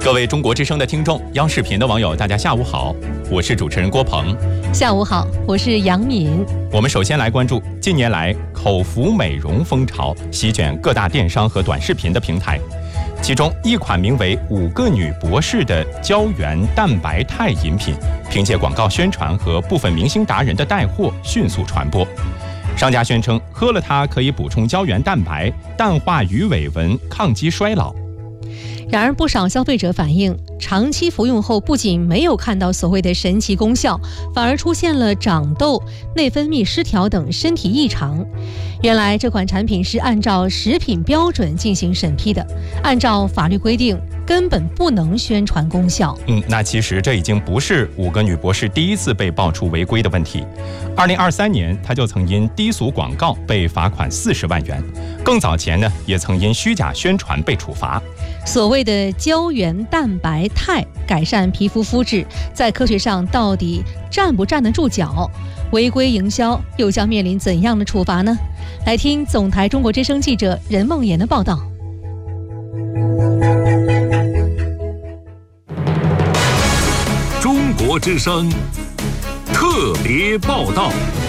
各位中国之声的听众，央视频的网友，大家下午好，我是主持人郭鹏。 下午好，我是杨敏。 我们首先来关注近年来口服美容风潮席卷各大电商和短视频的平台，其中一款名为5个女博士的胶原蛋白肽饮品，凭借广告宣传和部分明星达人的带货迅速传播。商家宣称喝了它可以补充胶原蛋白，淡化鱼尾纹，抗击衰老。 然而，不少消费者反映，长期服用后不仅没有看到所谓的神奇功效，反而出现了长痘、内分泌失调等身体异常。原来这款产品是按照食品标准进行审批的，按照法律规定，根本不能宣传功效。 那其实这已经不是5个女博士第一次被爆出违规的问题。2023年，她就曾因低俗广告被罚款40万元，更早前呢，也曾因虚假宣传被处罚。 所谓的胶原蛋白肽改善皮肤肤质，在科学上到底站不站得住脚？违规营销又将面临怎样的处罚呢？来听总台中国之声记者任梦妍的报道。 中国之声特别报道。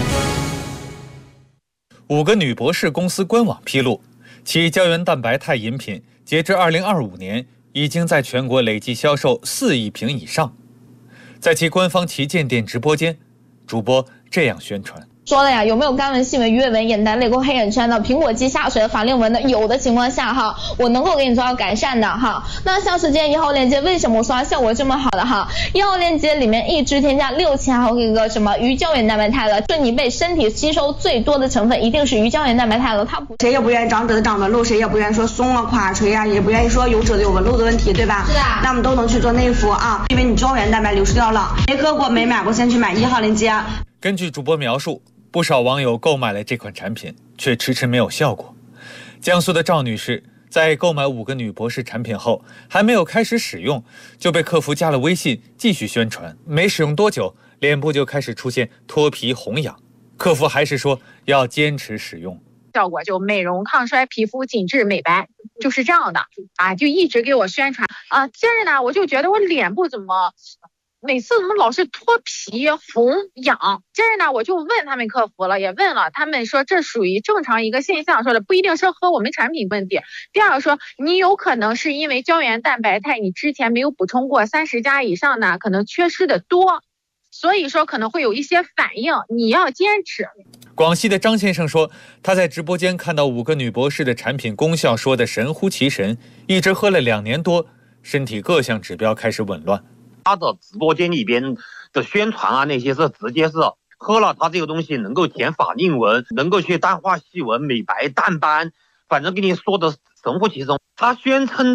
5个女博士公司官网披露，其胶原蛋白肽饮品截至2025年已经在全国累计销售4亿瓶以上。在其官方旗舰店直播间，主播这样宣传。 说了呀，有没有干纹、细纹、鱼尾纹、眼袋、泪沟、黑眼圈的、苹果肌下垂、法令纹的？有的情况下哈，我能够给你做到改善的哈。那像是今天1号链接，为什么我说它效果这么好的哈？1号链接里面一支添加6000毫克个什么鱼胶原蛋白肽了，就你被身体吸收最多的成分一定是鱼胶原蛋白肽了。它不， 谁也不愿意长褶子长得露，谁也不愿意说松了垮垂啊，也不愿意说有褶子有纹路的问题，对吧？ 是啊。 那我们都能去做内服啊，因为你胶原蛋白流失掉了，没喝过没买过，先去买1号链接。 根据主播描述，不少网友购买了这款产品，却迟迟没有效果。江苏的赵女士在购买5个女博士产品后，还没有开始使用，就被客服加了微信继续宣传。没使用多久，脸部就开始出现脱皮红痒，客服还是说要坚持使用。 效果就美容抗衰、皮肤紧致美白，就是这样的啊，就一直给我宣传啊。接着呢，我就觉得我脸部每次怎么老是脱皮红痒？接着呢，我就问他们客服了，也问了，他们说这属于正常一个现象，说的不一定是和我们产品问题。第二个说，你有可能是因为胶原蛋白肽你之前没有补充过，30加以上呢，可能缺失的多，所以说可能会有一些反应，你要坚持。 广西的张先生说，他在直播间看到5个女博士的产品功效说的神乎其神，一直喝了2年多，身体各项指标开始紊乱。 他的直播间里边的宣传啊，那些是直接是喝了他这个东西能够填法令纹，能够去淡化细纹、美白淡斑，反正跟你说的神乎其神。他宣称